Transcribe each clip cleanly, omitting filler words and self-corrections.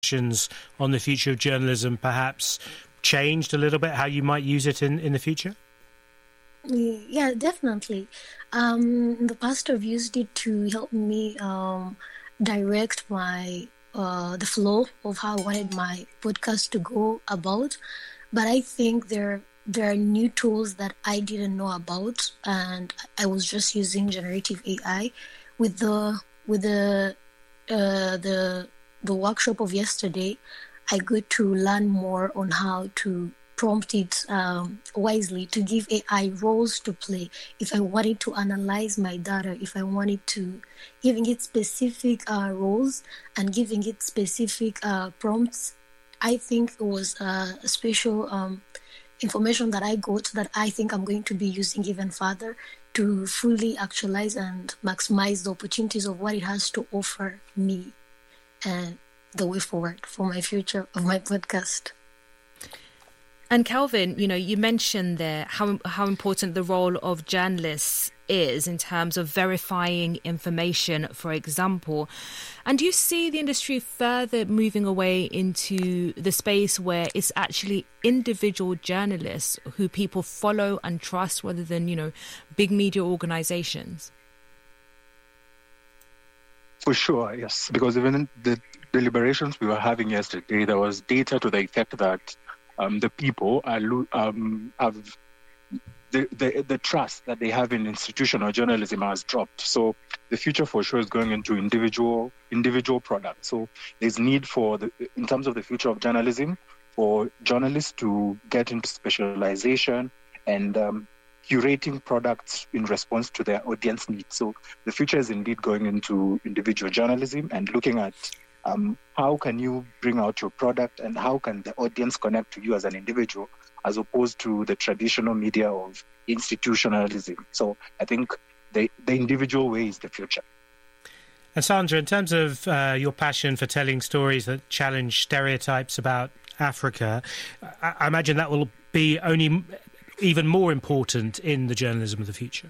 on the future of journalism perhaps changed a little bit, how you might use it in the future? Yeah, definitely. In the past, I've used it to help me direct my the flow of how I wanted my podcast to go about. But I think there are new tools that I didn't know about, and I was just using generative AI. With the workshop of yesterday, I got to learn more on how to prompt it wisely, to give AI roles to play. If I wanted to analyze my data, if I wanted to giving it specific roles and giving it specific prompts, I think it was a special information that I got that I think I'm going to be using even further to fully actualize and maximize the opportunities of what it has to offer me and the way forward for my future of my podcast. And Kelvin, you mentioned there how important the role of journalists is in terms of verifying information, for example. And do you see the industry further moving away into the space where it's actually individual journalists who people follow and trust rather than, big media organizations? For sure, yes. Because even in the deliberations we were having yesterday, there was data to the effect that the people have the trust that they have in institutional journalism has dropped. So the future for sure is going into individual products. So there's need for in terms of the future of journalism, for journalists to get into specialization and curating products in response to their audience needs. So the future is indeed going into individual journalism and looking at how can you bring out your product and how can the audience connect to you as an individual, as opposed to the traditional media of institutionalism. So I think the individual way is the future. And Sandra, in terms of your passion for telling stories that challenge stereotypes about Africa, I imagine that will be only even more important in the journalism of the future.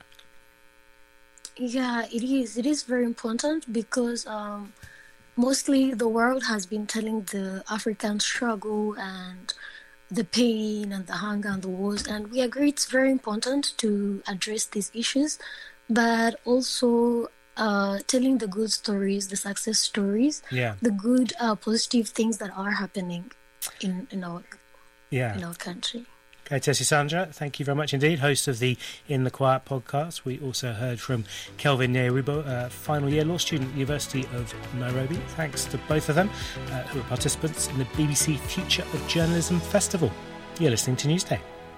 Yeah, it is. It is very important because mostly the world has been telling the African struggle and the pain and the hunger and the wars, and we agree it's very important to address these issues, but also telling the good stories, the success stories, the good positive things that are happening in our country. Okay, Tessie Sandra, thank you very much indeed, host of the In the Quiet podcast. We also heard from Kelvin Nyerubo, final year law student at the University of Nairobi. Thanks to both of them who are participants in the BBC Future of Journalism Festival. You're listening to Newsday.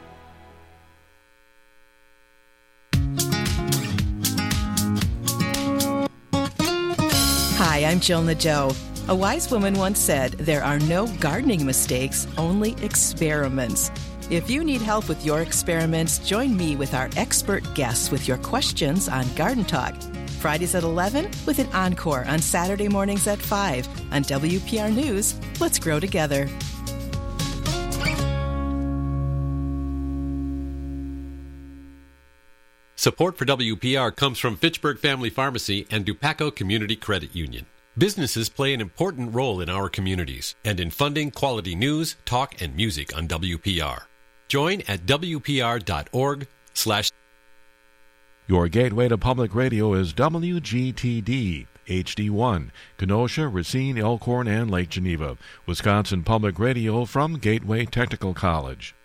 Hi, I'm Jill Nadeau. A wise woman once said, there are no gardening mistakes, only experiments. If you need help with your experiments, join me with our expert guests with your questions on Garden Talk. Fridays at 11 with an encore on Saturday mornings at 5 on WPR News. Let's grow together. Support for WPR comes from Fitchburg Family Pharmacy and Dupaco Community Credit Union. Businesses play an important role in our communities and in funding quality news, talk, and music on WPR. Join at WPR.org/. Your gateway to public radio is WGTD, HD1, Kenosha, Racine, Elkhorn, and Lake Geneva. Wisconsin Public Radio from Gateway Technical College.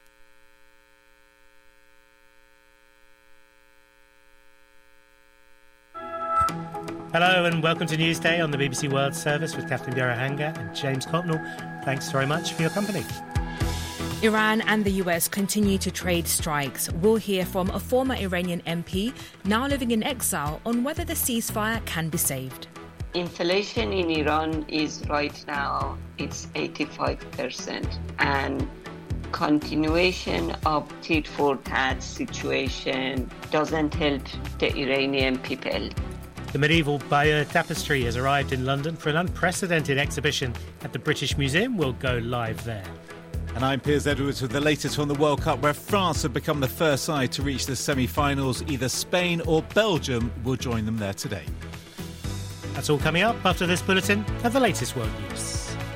Hello and welcome to Newsday on the BBC World Service with Kathleen Biarahanga and James Cotnell. Thanks very much for your company. Iran and the US continue to trade strikes. We'll hear from a former Iranian MP, now living in exile, on whether the ceasefire can be saved. Inflation in Iran is right now, it's 85%. And continuation of tit-for-tat situation doesn't help the Iranian people. The medieval Bayeux tapestry has arrived in London for an unprecedented exhibition at the British Museum. We'll go live there. And I'm Piers Edwards with the latest on the World Cup, where France have become the first side to reach the semi-finals. Either Spain or Belgium will join them there today. That's all coming up after this bulletin of the latest world news.